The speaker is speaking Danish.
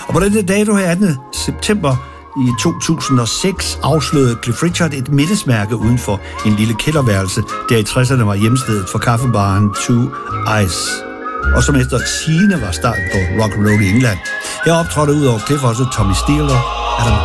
Og på denne dato her 18. september i 2006 afslørede Cliff Richard et mindesmærke uden for en lille kælderværelse, der i 60'erne var hjemstedet for kaffebaren Two Eyes, og som efter sigende var starten på rock and roll i England. Her optrådte ud over Cliff også Tommy Steele og Adam